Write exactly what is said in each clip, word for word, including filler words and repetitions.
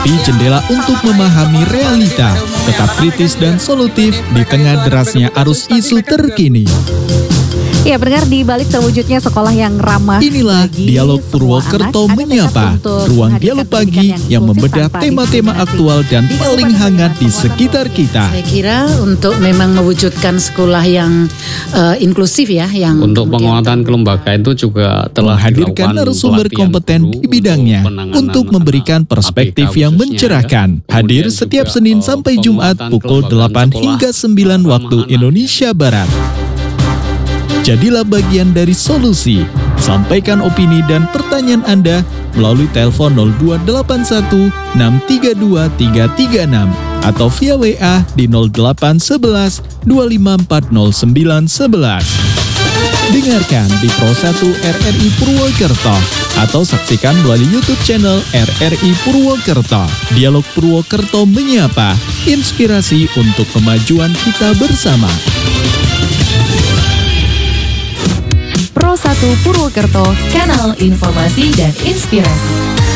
Seperti jendela untuk memahami realita, tetap kritis dan solutif di tengah derasnya arus isu terkini. Ya, pendengar, di balik terwujudnya sekolah yang ramah. Inilah Dialog Purwokerto Menyapa, ruang dialog pagi yang membedah tema-tema aktual dan paling hangat di sekitar kita. Saya kira untuk memang mewujudkan sekolah yang uh, inklusif ya, yang untuk penguatan kelembagaan itu juga telah menghadirkan narasumber kompeten di bidangnya untuk memberikan perspektif yang mencerahkan. Hadir setiap Senin sampai Jumat pukul delapan hingga sembilan waktu Indonesia Barat. Jadilah bagian dari solusi. Sampaikan opini dan pertanyaan Anda melalui telepon nol dua delapan satu enam tiga dua tiga tiga enam atau via W A di nol delapan satu satu dua lima empat nol sembilan satu satu. Dengarkan di Pro satu R R I Purwokerto atau saksikan melalui YouTube channel R R I Purwokerto. Dialog Purwokerto Menyapa, inspirasi untuk kemajuan kita bersama. Pro satu Purwokerto, kanal informasi dan inspirasi.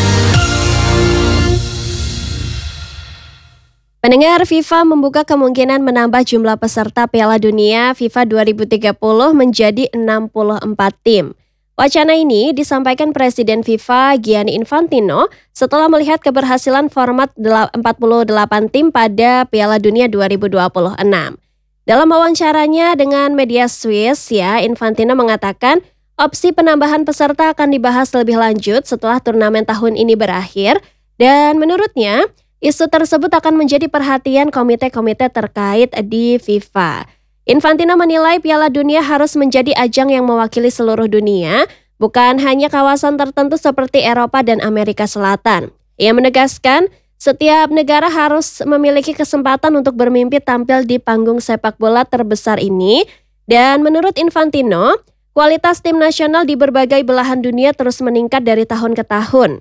Pendengar, FIFA membuka kemungkinan menambah jumlah peserta Piala Dunia FIFA dua ribu tiga puluh menjadi enam puluh empat tim. Wacana ini disampaikan Presiden FIFA Gianni Infantino setelah melihat keberhasilan format empat puluh delapan tim pada Piala Dunia dua ribu dua puluh enam. Dalam wawancaranya dengan media Swiss, ya, Infantino mengatakan opsi penambahan peserta akan dibahas lebih lanjut setelah turnamen tahun ini berakhir, dan menurutnya isu tersebut akan menjadi perhatian komite-komite terkait di FIFA. Infantino menilai Piala Dunia harus menjadi ajang yang mewakili seluruh dunia, bukan hanya kawasan tertentu seperti Eropa dan Amerika Selatan. Ia menegaskan setiap negara harus memiliki kesempatan untuk bermimpi tampil di panggung sepak bola terbesar ini, dan menurut Infantino, kualitas tim nasional di berbagai belahan dunia terus meningkat dari tahun ke tahun.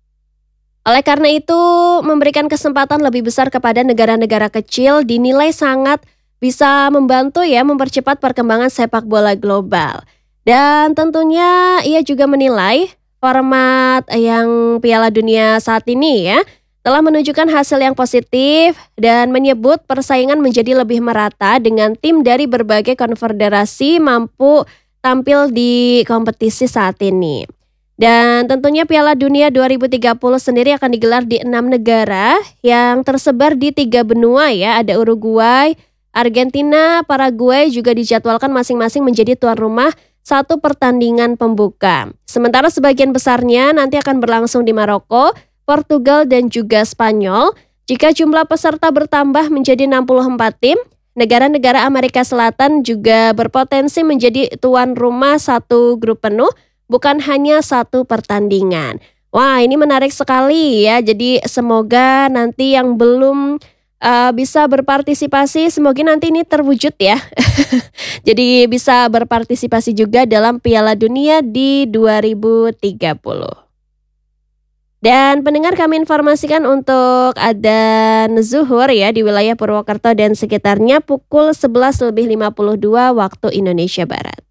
Oleh karena itu, memberikan kesempatan lebih besar kepada negara-negara kecil dinilai sangat bisa membantu ya mempercepat perkembangan sepak bola global. Dan tentunya ia juga menilai format yang Piala Dunia saat ini ya telah menunjukkan hasil yang positif dan menyebut persaingan menjadi lebih merata dengan tim dari berbagai konfederasi mampu tampil di kompetisi saat ini. Dan tentunya Piala Dunia dua ribu tiga puluh sendiri akan digelar di enam negara yang tersebar di tiga benua ya. Ada Uruguay, Argentina, Paraguay juga dijadwalkan masing-masing menjadi tuan rumah satu pertandingan pembuka. Sementara sebagian besarnya nanti akan berlangsung di Maroko, Portugal dan juga Spanyol. Jika jumlah peserta bertambah menjadi enam puluh empat tim, negara-negara Amerika Selatan juga berpotensi menjadi tuan rumah satu grup penuh, bukan hanya satu pertandingan. Wah, ini menarik sekali ya. Jadi semoga nanti yang belum uh, bisa berpartisipasi, semoga nanti ini terwujud ya. Jadi bisa berpartisipasi juga dalam Piala Dunia di dua ribu tiga puluh. Dan pendengar, kami informasikan untuk adzan zuhur ya di wilayah Purwokerto dan sekitarnya pukul sebelas lebih lima puluh dua waktu Indonesia Barat.